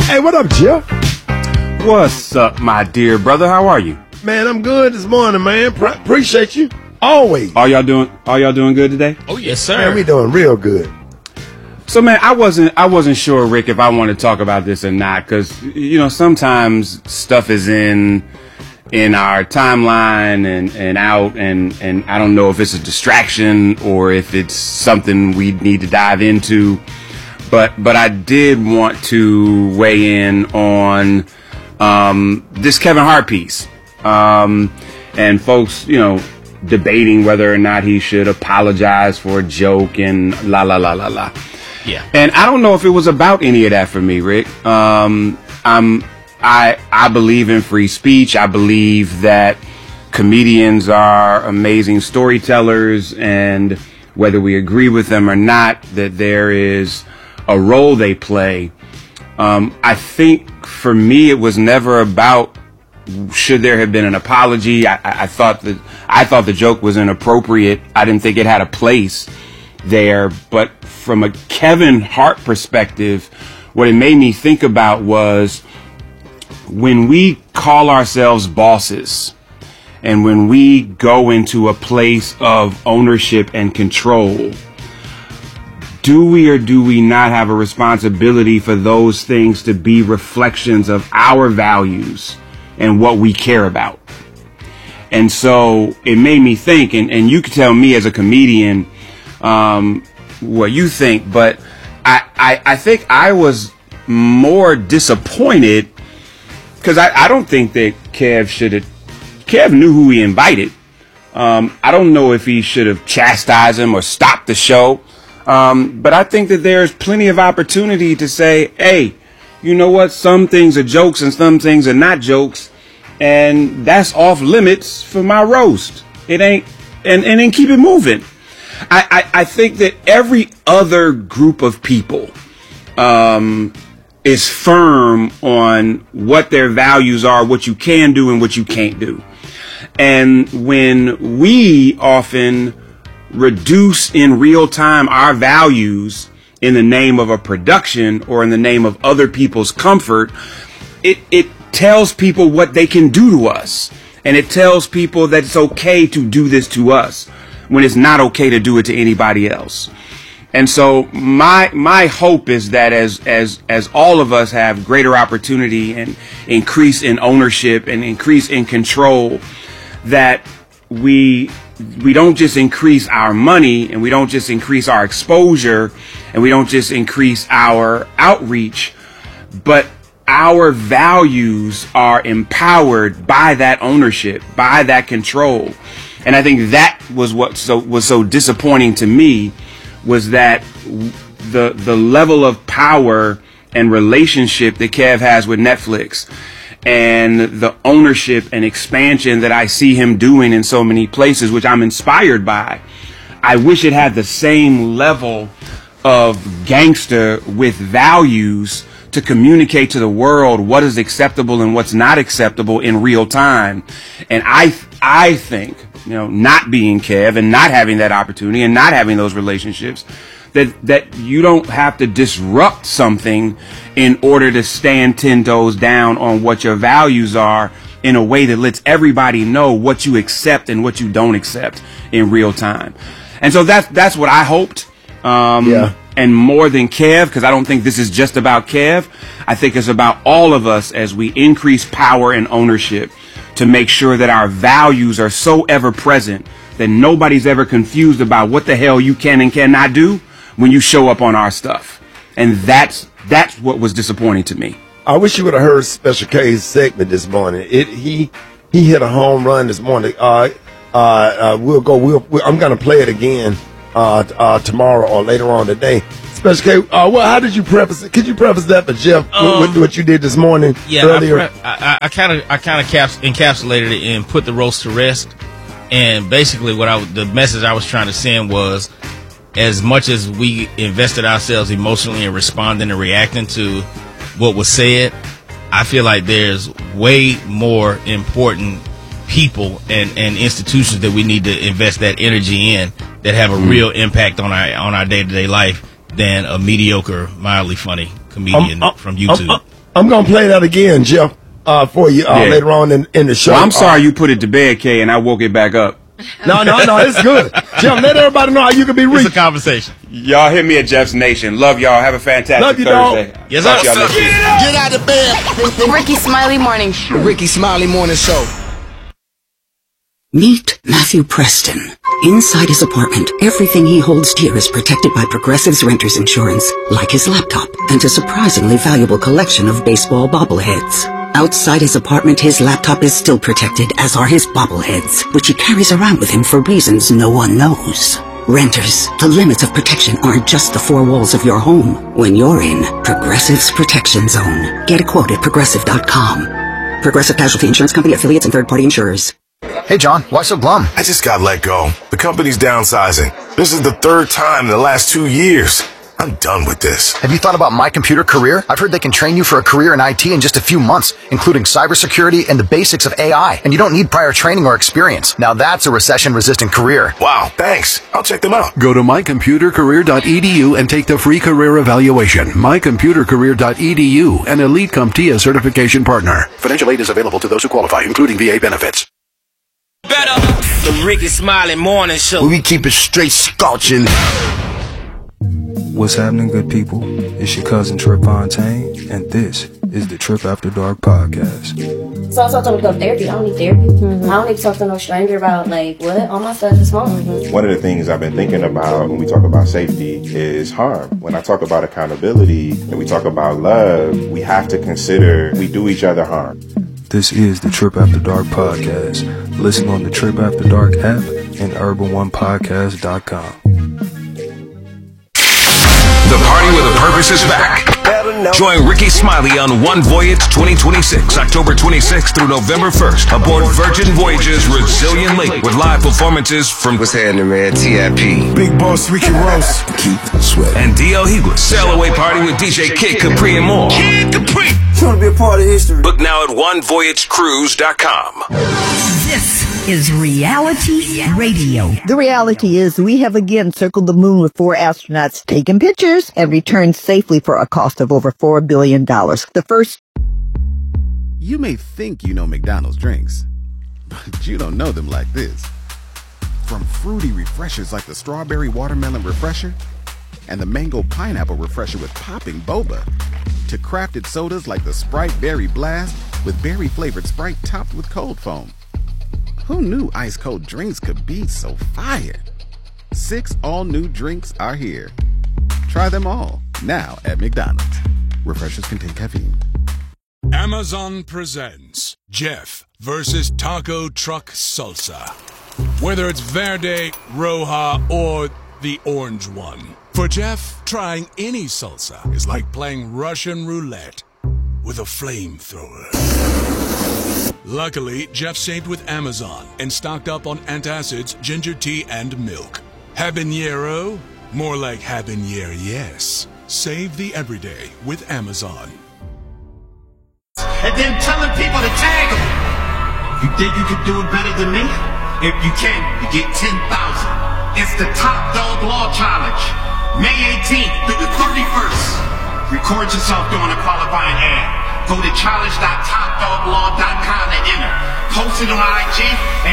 Hey, what up, Jeff? What's up, my dear brother? How are you? Man, I'm good this morning, man. Appreciate you. Always. Are y'all doing good today? Oh, yes, sir. Man, we doing real good. So, man, I wasn't sure, Rick, if I want to talk about this or not, because, sometimes stuff is in our timeline and out, and I don't know if it's a distraction or if it's something we need to dive into. But I did want to weigh in on this Kevin Hart piece, and folks, debating whether or not he should apologize for a joke and la la la la la. Yeah. And I don't know if it was about any of that for me, Rick. I believe in free speech. I believe that comedians are amazing storytellers, and whether we agree with them or not, that there is a role they play. I think for me, it was never about should there have been an apology. I thought the joke was inappropriate. I didn't think it had a place there. But from a Kevin Hart perspective, what it made me think about was when we call ourselves bosses and when we go into a place of ownership and control, do we or do we not have a responsibility for those things to be reflections of our values and what we care about? And so it made me think, and you can tell me as a comedian what you think, but I think I was more disappointed because I don't think that Kev knew who he invited. I don't know if he should have chastised him or stopped the show. But I think that there's plenty of opportunity to say, hey, you know what? Some things are jokes and some things are not jokes. And that's off limits for my roast. It ain't. And then keep it moving. I think that every other group of people is firm on what their values are, what you can do and what you can't do. And when we often reduce in real time our values in the name of a production or in the name of other people's comfort, it tells people what they can do to us. And it tells people that it's okay to do this to us when it's not okay to do it to anybody else. And so my hope is that as all of us have greater opportunity and increase in ownership and increase in control, that we don't just increase our money and we don't just increase our exposure and we don't just increase our outreach, but our values are empowered by that ownership, by that control. And I think that was what was so disappointing to me, was that the level of power and relationship that Kev has with Netflix and the ownership and expansion that I see him doing in so many places, which I'm inspired by. I wish it had the same level of gangster with values to communicate to the world what is acceptable and what's not acceptable in real time. And I think, not being Kev and not having that opportunity and not having those relationships, that you don't have to disrupt something in order to stand 10 toes down on what your values are in a way that lets everybody know what you accept and what you don't accept in real time. And so that's what I hoped. And more than Kev, because I don't think this is just about Kev. I think it's about all of us as we increase power and ownership to make sure that our values are so ever present that nobody's ever confused about what the hell you can and cannot do when you show up on our stuff. And that's what was disappointing to me. I wish you would have heard Special K's segment this morning. He hit a home run this morning. I'm going to play it again tomorrow or later on today. Special K, how did you preface it? Could you preface that for Jeff with what you did this morning? Yeah, earlier? I kind of encapsulated it and put the roast to rest. And basically, the message I was trying to send was, as much as we invested ourselves emotionally in responding and reacting to what was said, I feel like there's way more important people and institutions that we need to invest that energy in that have a real impact on our day-to-day life than a mediocre, mildly funny comedian from YouTube. I'm gonna play that again, Jeff, for you later on in the show. Well, I'm sorry you put it to bed, Kay, and I woke it back up. No, it's good. Jeff, let everybody know how you can be reached. It's a conversation. Y'all hit me at Jeff's Nation. Love y'all. Have a fantastic Love you, Thursday. dog. Yes, Talk sir. to y'all next week. Get out of bed. The Ricky Smiley Morning Show. The Ricky Smiley Morning Show. Meet Matthew Preston. Inside his apartment, everything he holds dear is protected by Progressive's Renters Insurance, like his laptop and a surprisingly valuable collection of baseball bobbleheads. Outside his apartment, his laptop is still protected, as are his bobbleheads, which he carries around with him for reasons no one knows. Renters, the limits of protection aren't just the four walls of your home. When you're in Progressive's Protection Zone, get a quote at Progressive.com. Progressive Casualty Insurance Company, affiliates, and third-party insurers. Hey, John, why so glum? I just got let go. The company's downsizing. This is the third time in the last 2 years. I'm done with this. Have you thought about My Computer Career? I've heard they can train you for a career in IT in just a few months, including cybersecurity and the basics of AI. And you don't need prior training or experience. Now that's a recession-resistant career. Wow, thanks. I'll check them out. Go to mycomputercareer.edu and take the free career evaluation. Mycomputercareer.edu, an Elite CompTIA certification partner. Financial aid is available to those who qualify, including VA benefits. Better. The Ricky Smiley Morning Show. We keep it straight scorching. What's happening, good people? It's your cousin Trip Fontaine, and this is the Trip After Dark podcast. So I told him to go to therapy. I don't need therapy. I don't need to talk to no stranger about, like, what? All my stuff is home. One of the things I've been thinking about when we talk about safety is harm. When I talk about accountability and we talk about love, we have to consider we do each other harm. This is the Trip After Dark podcast. Listen on the Trip After Dark app and urban1podcast.com. The Party with a Purpose is back. Join Ricky Smiley on One Voyage 2026, October 26th through November 1st, aboard Virgin Voyage's Resilient Lake, with live performances from What's happening, man? TIP. Big Boss Ricky Ross. Keep sweating. and D.L. Heagless. Sail away party with DJ Kid Capri and more. Kid Capri. Trying to be a part of history. Book now at onevoyagecruise.com. This is Reality Radio. The reality is we have again circled the moon with 4 astronauts taking pictures and returned safely for a cost of over $4 billion. The first... You may think you know McDonald's drinks, but you don't know them like this. From fruity refreshers like the Strawberry Watermelon Refresher and the Mango Pineapple Refresher with popping boba, to crafted sodas like the Sprite Berry Blast with berry-flavored Sprite topped with cold foam. Who knew ice-cold drinks could be so fire? 6 all-new drinks are here. Try them all, now at McDonald's. Refreshers contain caffeine. Amazon presents Jeff versus Taco Truck Salsa. Whether it's Verde, Roja, or the orange one. For Jeff, trying any salsa is like playing Russian roulette with a flamethrower. Luckily, Jeff saved with Amazon and stocked up on antacids, ginger tea, and milk. Habanero? More like habanero, yes. Save the everyday with Amazon. And then telling people to tag them. You think you can do it better than me? If you can, you get 10,000. It's the Top Dog Law Challenge. May 18th through the 31st. Record yourself doing a qualifying ad. Go to challenge.topdoglaw.com to enter. Post it on IG.